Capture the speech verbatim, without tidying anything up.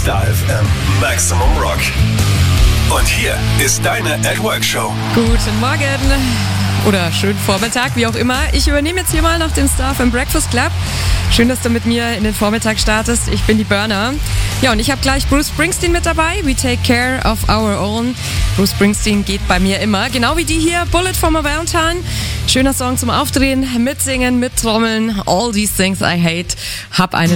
Star F M Maximum Rock. Und hier ist deine At Work Show. Guten Morgen oder schönen Vormittag, wie auch immer. Ich übernehme jetzt hier mal nach dem Star F M Breakfast Club. Schön, dass du mit mir in den Vormittag startest. Ich bin die Burner. Ja, und ich habe gleich Bruce Springsteen mit dabei. We take care of our own. Bruce Springsteen geht bei mir immer. Genau wie die hier, Bullet for my Valentine. Schöner Song zum Aufdrehen, mitsingen, mittrommeln. All these things I hate. Hab eine